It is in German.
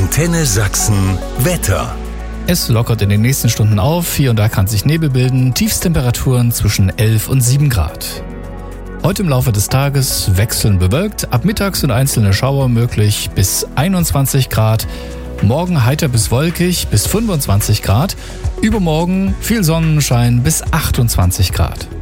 Antenne Sachsen Wetter. Es lockert in den nächsten Stunden auf, hier und da kann sich Nebel bilden, Tiefstemperaturen zwischen 11 und 7 Grad. Heute im Laufe des Tages wechselnd bewölkt, ab mittags sind einzelne Schauer möglich bis 21 Grad, morgen heiter bis wolkig bis 25 Grad, übermorgen viel Sonnenschein bis 28 Grad.